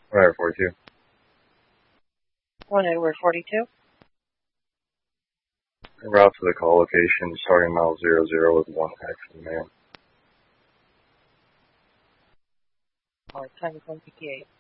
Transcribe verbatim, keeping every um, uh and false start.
Right, forty-two. One Edward forty-two. Route to the call location, starting mile zero zero with one action man. Or time is one fifty-eight.